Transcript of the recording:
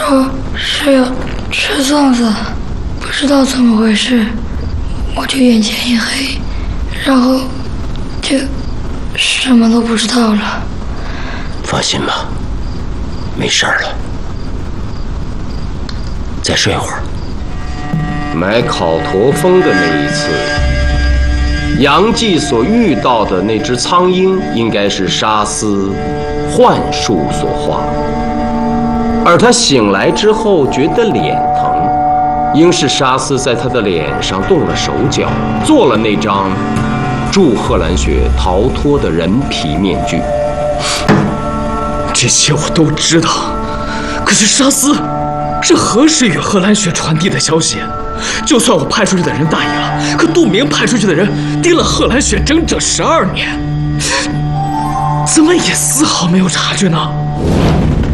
说是要吃粽子，不知道怎么回事，我就眼前一黑，然后就什么都不知道了。 放心吧，没事了，再睡会儿。 买考驼峰的那一次，杨继所遇到的那只苍鹰，应该是沙司幻术所化。而他醒来之后觉得脸疼，应是沙司在他的脸上动了手脚，做了那张助贺兰雪逃脱的人皮面具。 这些我都知道，可是沙司是何时与贺兰雪传递的消息？就算我派出去的人答应了，可杜明派出去的人盯了贺兰雪整整12年，怎么也丝毫没有察觉呢？